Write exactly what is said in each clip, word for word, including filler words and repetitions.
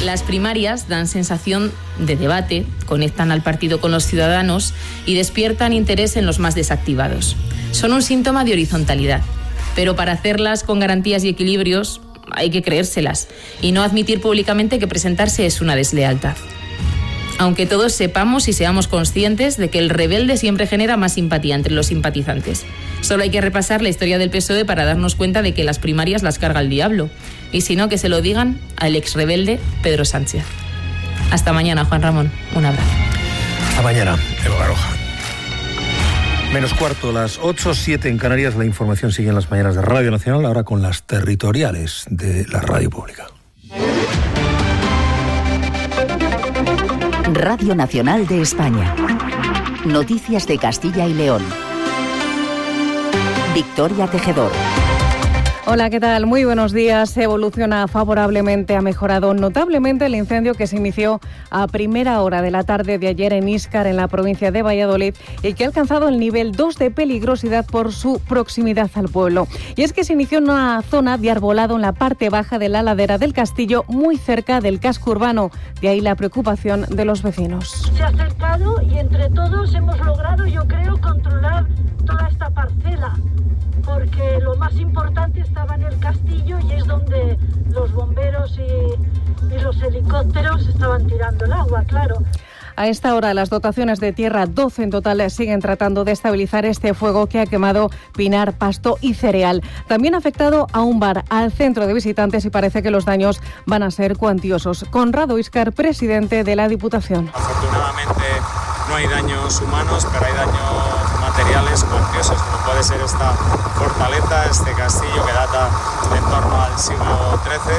Las primarias dan sensación de debate, conectan al partido con los ciudadanos y despiertan interés en los más desactivados. Son un síntoma de horizontalidad, pero para hacerlas con garantías y equilibrios hay que creérselas y no admitir públicamente que presentarse es una deslealtad. Aunque todos sepamos y seamos conscientes de que el rebelde siempre genera más simpatía entre los simpatizantes. Solo hay que repasar la historia del P S O E para darnos cuenta de que las primarias las carga el diablo. Y si no, que se lo digan al ex rebelde Pedro Sánchez. Hasta mañana, Juan Ramón. Un abrazo. Hasta mañana, Eva Baroja. Menos cuarto, las ocho, siete en Canarias. La información sigue en las mañanas de Radio Nacional, ahora con las territoriales de la radio pública. Radio Nacional de España. Noticias de Castilla y León. Victoria Tejedor. Hola, ¿qué tal? Muy buenos días. Evoluciona favorablemente, ha mejorado notablemente el incendio que se inició a primera hora de la tarde de ayer en Íscar, en la provincia de Valladolid, y que ha alcanzado el nivel dos de peligrosidad por su proximidad al pueblo. Y es que se inició en una zona de arbolado en la parte baja de la ladera del castillo, muy cerca del casco urbano. De ahí la preocupación de los vecinos. Se ha acercado y entre todos hemos logrado, yo creo, controlar toda esta parcela, porque lo más importante estaba en el castillo y es donde los bomberos y, y los helicópteros estaban tirando el agua, claro. A esta hora, las dotaciones de tierra, doce en total, siguen tratando de estabilizar este fuego que ha quemado pinar, pasto y cereal. También ha afectado a un bar, al centro de visitantes, y parece que los daños van a ser cuantiosos. Conrado Íscar, presidente de la Diputación. Afortunadamente no hay daños humanos, pero hay daños materiales cuantiosos, como puede ser esta fortaleza, este castillo que data en torno al siglo trece.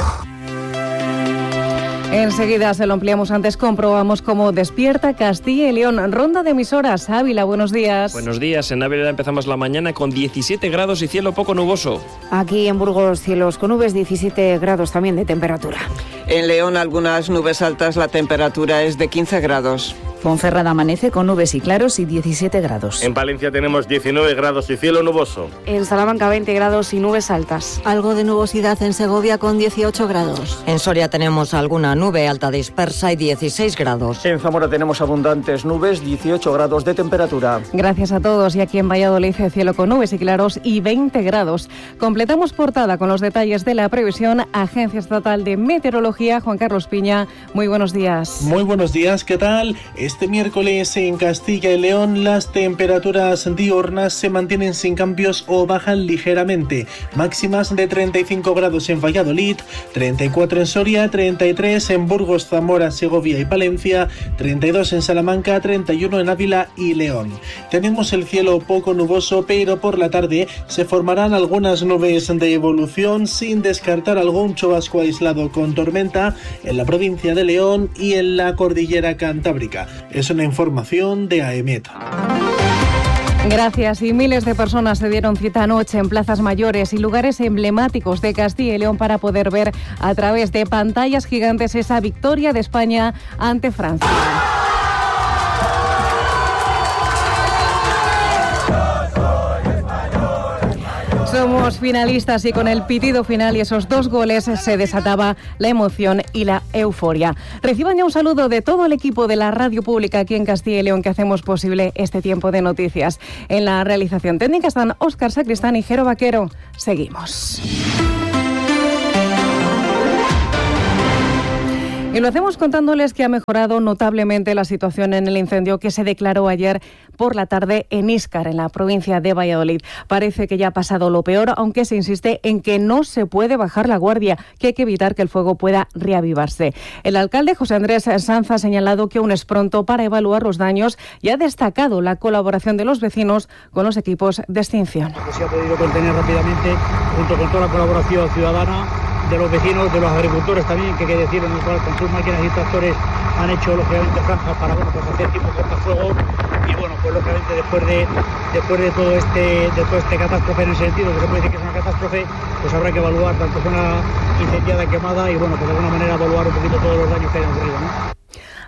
Enseguida se lo ampliamos. Antes comprobamos cómo despierta Castilla y León. Ronda de emisoras. Ávila, buenos días. Buenos días. En Ávila empezamos la mañana con diecisiete grados y cielo poco nuboso. Aquí en Burgos, cielos con nubes, diecisiete grados también de temperatura. En León, algunas nubes altas, la temperatura es de quince grados. Ponferrada amanece con nubes y claros y diecisiete grados. En Palencia tenemos diecinueve grados y cielo nuboso. En Salamanca veinte grados y nubes altas. Algo de nubosidad en Segovia con dieciocho grados. En Soria tenemos alguna nube alta dispersa y dieciséis grados. En Zamora tenemos abundantes nubes, dieciocho grados de temperatura. Gracias a todos. Y aquí en Valladolid, cielo con nubes y claros y veinte grados. Completamos portada con los detalles de la previsión. Agencia Estatal de Meteorología, Juan Carlos Piña. Muy buenos días. Muy buenos días, ¿qué tal? Este miércoles en Castilla y León las temperaturas diurnas se mantienen sin cambios o bajan ligeramente. Máximas de treinta y cinco grados en Valladolid, treinta y cuatro en Soria, treinta y tres en Burgos, Zamora, Segovia y Palencia, treinta y dos en Salamanca, treinta y uno en Ávila y León. Tenemos el cielo poco nuboso, pero por la tarde se formarán algunas nubes de evolución, sin descartar algún chubasco aislado con tormenta en la provincia de León y en la cordillera cantábrica. Es una información de AEMET. Gracias. Y miles de personas se dieron cita anoche en plazas mayores y lugares emblemáticos de Castilla y León para poder ver a través de pantallas gigantes esa victoria de España ante Francia. Somos finalistas y con el pitido final y esos dos goles se desataba la emoción y la euforia. Reciban ya un saludo de todo el equipo de la radio pública aquí en Castilla y León que hacemos posible este tiempo de noticias. En la realización técnica están Óscar Sacristán y Jero Vaquero. Seguimos. Y lo hacemos contándoles que ha mejorado notablemente la situación en el incendio que se declaró ayer por la tarde en Íscar, en la provincia de Valladolid. Parece que ya ha pasado lo peor, aunque se insiste en que no se puede bajar la guardia, que hay que evitar que el fuego pueda reavivarse. El alcalde José Andrés Sanz ha señalado que aún es pronto para evaluar los daños y ha destacado la colaboración de los vecinos con los equipos de extinción. Se ha podido contener rápidamente, junto con toda la colaboración ciudadana, de los vecinos, de los agricultores también, que hay que decir, en el cual con sus máquinas y tractores han hecho lógicamente franjas para, bueno, pues hacer tipo cortafuegos. Y bueno, pues lógicamente después de después de todo este de todo este catástrofe, en el sentido que se puede decir que es una catástrofe, pues habrá que evaluar tanto zona incendiada, quemada y bueno, pues de alguna manera evaluar un poquito todos los daños que hayan ocurrido, ¿no?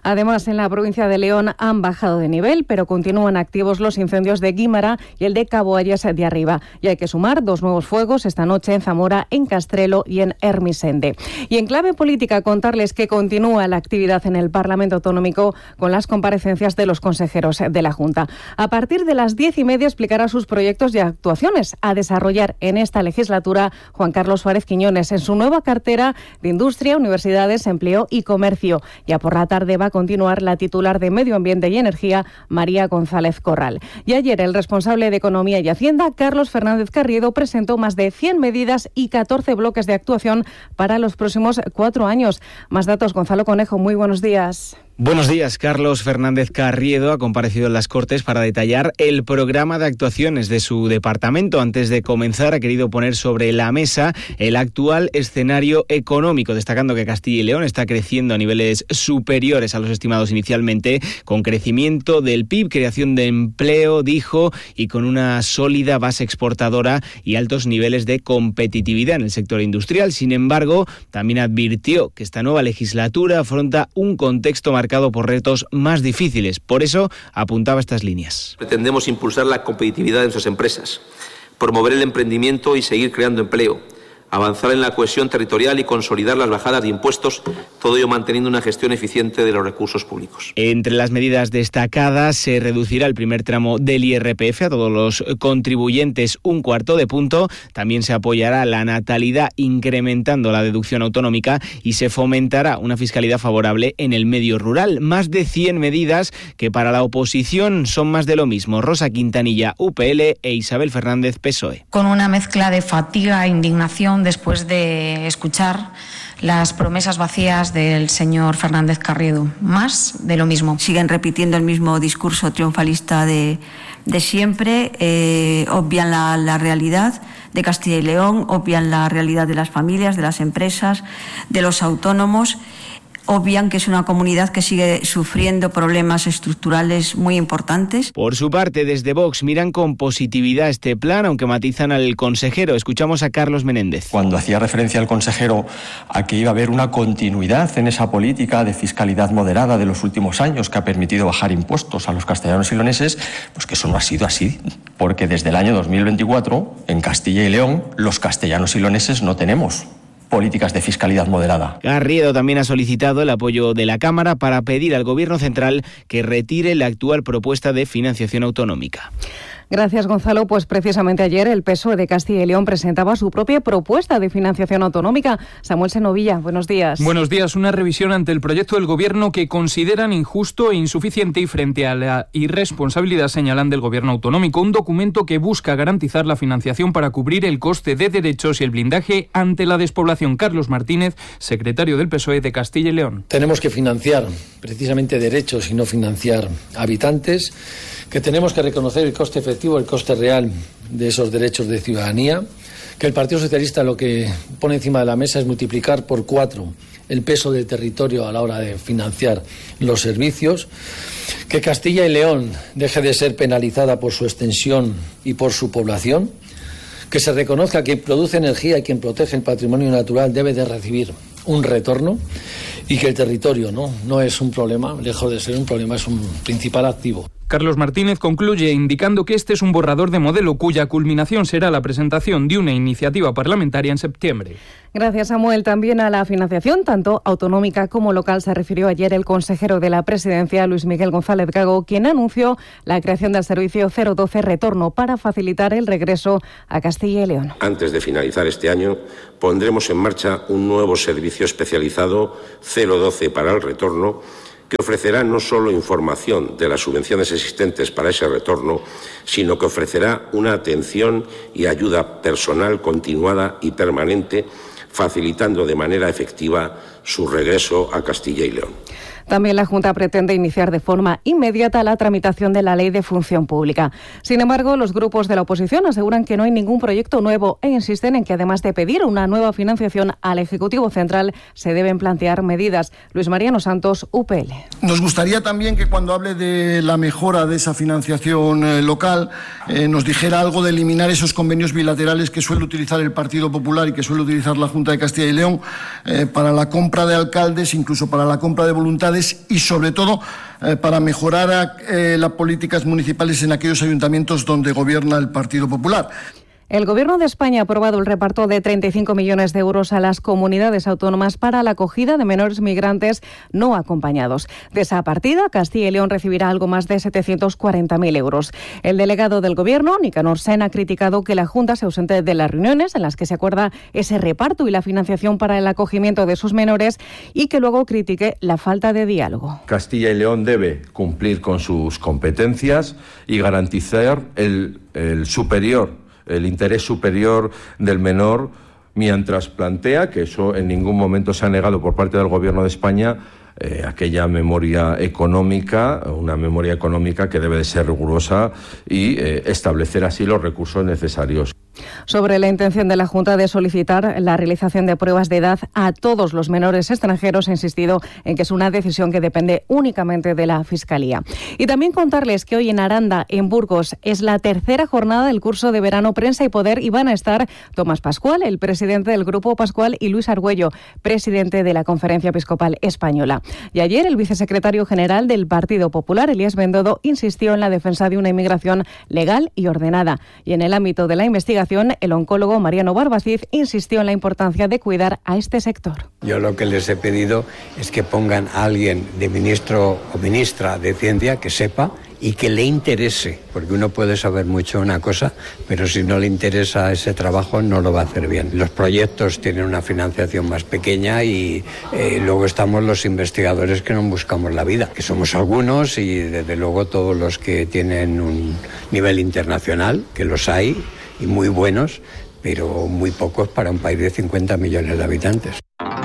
Además, en la provincia de León han bajado de nivel, pero continúan activos los incendios de Guímara y el de Cabo Ayes de Arriba. Y hay que sumar dos nuevos fuegos esta noche en Zamora, en Castrelo y en Ermisende. Y en clave política, contarles que continúa la actividad en el Parlamento Autonómico con las comparecencias de los consejeros de la Junta. A partir de las diez y media explicará sus proyectos y actuaciones a desarrollar en esta legislatura Juan Carlos Suárez Quiñones en su nueva cartera de Industria, Universidades, Empleo y Comercio. Ya por la tarde va a continuar la titular de Medio Ambiente y Energía, María González Corral. Y ayer el responsable de Economía y Hacienda, Carlos Fernández Carriedo, presentó más de cien medidas y catorce bloques de actuación para los próximos cuatro años. Más datos, Gonzalo Conejo, muy buenos días. Buenos días. Carlos Fernández Carriedo ha comparecido en las Cortes para detallar el programa de actuaciones de su departamento. Antes de comenzar, ha querido poner sobre la mesa el actual escenario económico, destacando que Castilla y León está creciendo a niveles superiores a los estimados inicialmente, con crecimiento del P I B, creación de empleo, dijo, y con una sólida base exportadora y altos niveles de competitividad en el sector industrial. Sin embargo, también advirtió que esta nueva legislatura afronta un contexto marcado por retos más difíciles. Por eso apuntaba estas líneas. Pretendemos impulsar la competitividad de nuestras empresas, promover el emprendimiento y seguir creando empleo, avanzar en la cohesión territorial y consolidar las bajadas de impuestos, todo ello manteniendo una gestión eficiente de los recursos públicos. Entre las medidas destacadas se reducirá el primer tramo del I R P F a todos los contribuyentes un cuarto de punto. También se apoyará la natalidad incrementando la deducción autonómica y se fomentará una fiscalidad favorable en el medio rural. Más de cien medidas que para la oposición son más de lo mismo. Rosa Quintanilla, U P L, e Isabel Fernández, P S O E. Con una mezcla de fatiga e indignación después de escuchar las promesas vacías del señor Fernández Carriedo. Más de lo mismo. Siguen repitiendo el mismo discurso triunfalista de, de siempre, eh, obvian la, la realidad de Castilla y León, obvian la realidad de las familias, de las empresas, de los autónomos. Obvian que es una comunidad que sigue sufriendo problemas estructurales muy importantes. Por su parte, desde Vox miran con positividad este plan, aunque matizan al consejero. Escuchamos a Carlos Menéndez. Cuando hacía referencia el consejero a que iba a haber una continuidad en esa política de fiscalidad moderada de los últimos años que ha permitido bajar impuestos a los castellanos y leoneses, pues que eso no ha sido así, porque desde el año dos mil veinticuatro, en Castilla y León, los castellanos y leoneses no tenemos políticas de fiscalidad moderada. Carriedo también ha solicitado el apoyo de la Cámara para pedir al Gobierno central que retire la actual propuesta de financiación autonómica. Gracias, Gonzalo. Pues precisamente ayer el P S O E de Castilla y León presentaba su propia propuesta de financiación autonómica. Samuel Senovilla, buenos días. Buenos días. Una revisión ante el proyecto del Gobierno que consideran injusto e insuficiente y frente a la irresponsabilidad, señalan, del Gobierno autonómico. Un documento que busca garantizar la financiación para cubrir el coste de derechos y el blindaje ante la despoblación. Carlos Martínez, secretario del P S O E de Castilla y León. Tenemos que financiar precisamente derechos y no financiar habitantes, que tenemos que reconocer el coste efectivo, el coste real de esos derechos de ciudadanía, que el Partido Socialista lo que pone encima de la mesa es multiplicar por cuatro el peso del territorio a la hora de financiar los servicios, que Castilla y León deje de ser penalizada por su extensión y por su población, que se reconozca que quien produce energía y quien protege el patrimonio natural debe de recibir un retorno y que el territorio no, no es un problema, lejos de ser un problema, es un principal activo. Carlos Martínez concluye indicando que este es un borrador de modelo cuya culminación será la presentación de una iniciativa parlamentaria en septiembre. Gracias, Samuel. También a la financiación, tanto autonómica como local, se refirió ayer el consejero de la Presidencia, Luis Miguel González Gago, quien anunció la creación del servicio cero doce Retorno para facilitar el regreso a Castilla y León. Antes de finalizar este año, pondremos en marcha un nuevo servicio especializado cero doce para el retorno, que ofrecerá no solo información de las subvenciones existentes para ese retorno, sino que ofrecerá una atención y ayuda personal continuada y permanente, facilitando de manera efectiva su regreso a Castilla y León. También la Junta pretende iniciar de forma inmediata la tramitación de la Ley de Función Pública. Sin embargo, los grupos de la oposición aseguran que no hay ningún proyecto nuevo e insisten en que, además de pedir una nueva financiación al Ejecutivo Central, se deben plantear medidas. Luis Mariano Santos, U P L. Nos gustaría también que cuando hable de la mejora de esa financiación eh, local eh, nos dijera algo de eliminar esos convenios bilaterales que suele utilizar el Partido Popular y que suele utilizar la Junta de Castilla y León eh, para la compra de alcaldes, incluso para la compra de voluntades, ciudades y, sobre todo, eh, para mejorar eh, las políticas municipales en aquellos ayuntamientos donde gobierna el Partido Popular. El Gobierno de España ha aprobado el reparto de treinta y cinco millones de euros a las comunidades autónomas para la acogida de menores migrantes no acompañados. De esa partida, Castilla y León recibirá algo más de setecientos cuarenta mil euros. El delegado del Gobierno, Nicanor Sen, ha criticado que la Junta se ausente de las reuniones en las que se acuerda ese reparto y la financiación para el acogimiento de sus menores y que luego critique la falta de diálogo. Castilla y León debe cumplir con sus competencias y garantizar el, el superior el interés superior del menor, mientras plantea, que eso en ningún momento se ha negado por parte del Gobierno de España, eh, aquella memoria económica, una memoria económica que debe de ser rigurosa y eh, establecer así los recursos necesarios. Sobre la intención de la Junta de solicitar la realización de pruebas de edad a todos los menores extranjeros, ha insistido en que es una decisión que depende únicamente de la Fiscalía. Y también contarles que hoy en Aranda, en Burgos, es la tercera jornada del curso de verano Prensa y Poder y van a estar Tomás Pascual, el presidente del Grupo Pascual, y Luis Argüello, presidente de la Conferencia Episcopal Española. Y ayer el vicesecretario general del Partido Popular, Elías Bendodo, insistió en la defensa de una inmigración legal y ordenada. Y en el ámbito de la investigación, el oncólogo Mariano Barbacid insistió en la importancia de cuidar a este sector. Yo lo que les he pedido es que pongan a alguien de ministro o ministra de Ciencia que sepa y que le interese, porque uno puede saber mucho una cosa, pero si no le interesa ese trabajo no lo va a hacer bien. Los proyectos tienen una financiación más pequeña y eh, luego estamos los investigadores que nos buscamos la vida, que somos algunos y desde luego todos los que tienen un nivel internacional, que los hay, y muy buenos, pero muy pocos para un país de cincuenta millones de habitantes.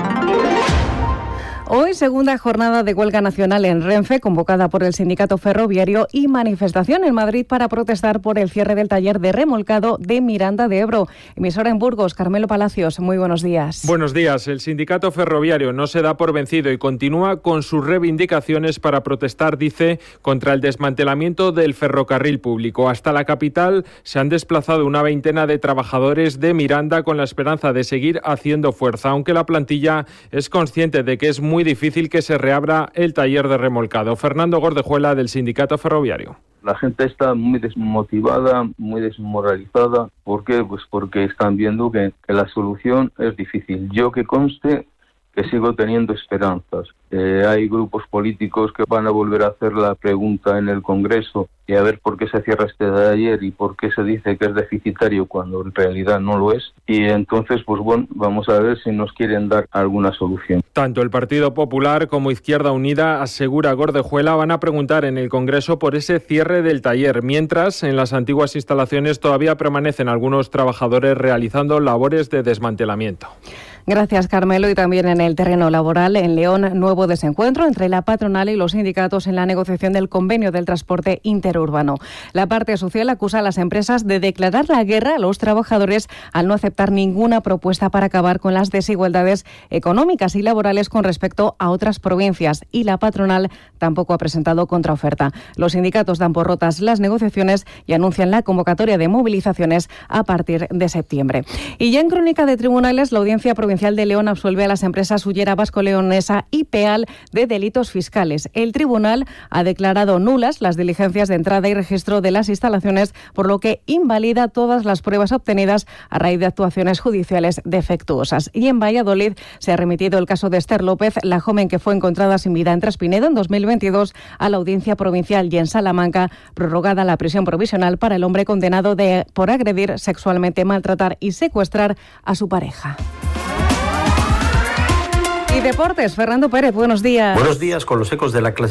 Hoy, segunda jornada de huelga nacional en Renfe, convocada por el sindicato ferroviario, y manifestación en Madrid para protestar por el cierre del taller de remolcado de Miranda de Ebro. Emisora en Burgos, Carmelo Palacios, muy buenos días. Buenos días. El sindicato ferroviario no se da por vencido y continúa con sus reivindicaciones para protestar, dice, contra el desmantelamiento del ferrocarril público. Hasta la capital se han desplazado una veintena de trabajadores de Miranda con la esperanza de seguir haciendo fuerza, aunque la plantilla es consciente de que es muy difícil que se reabra el taller de remolcado. Fernando Gordejuela, del sindicato ferroviario. La gente está muy desmotivada, muy desmoralizada. ¿Por qué? Pues porque están viendo que, que la solución es difícil. Yo, que conste, que sigo teniendo esperanzas. Eh, hay grupos políticos que van a volver a hacer la pregunta en el Congreso y a ver por qué se cierra este de ayer y por qué se dice que es deficitario cuando en realidad no lo es. Y entonces, pues bueno, vamos a ver si nos quieren dar alguna solución. Tanto el Partido Popular como Izquierda Unida, asegura Gordejuela, van a preguntar en el Congreso por ese cierre del taller, mientras en las antiguas instalaciones todavía permanecen algunos trabajadores realizando labores de desmantelamiento. Gracias, Carmelo. Y también en el terreno laboral, en León, nuevo desencuentro entre la patronal y los sindicatos en la negociación del convenio del transporte interurbano. La parte social acusa a las empresas de declarar la guerra a los trabajadores al no aceptar ninguna propuesta para acabar con las desigualdades económicas y laborales con respecto a otras provincias. Y la patronal tampoco ha presentado contraoferta. Los sindicatos dan por rotas las negociaciones y anuncian la convocatoria de movilizaciones a partir de septiembre. Y ya en crónica de tribunales, la Audiencia Provincial de León absuelve a las empresas Ullera Vasco-Leonesa y Peal de delitos fiscales. El tribunal ha declarado nulas las diligencias de entrada y registro de las instalaciones, por lo que invalida todas las pruebas obtenidas a raíz de actuaciones judiciales defectuosas. Y en Valladolid se ha remitido el caso de Esther López, la joven que fue encontrada sin vida en Traspinedo en dos mil veintidós, a la Audiencia Provincial, y en Salamanca prorrogada la prisión provisional para el hombre condenado de, por agredir sexualmente, maltratar y secuestrar a su pareja. Y deportes, Fernando Pérez, buenos días. Buenos días, con los ecos de la clase.